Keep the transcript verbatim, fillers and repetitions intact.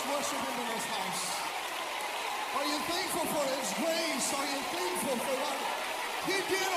worship him in his house. Are you thankful for his grace? Are you thankful for what he did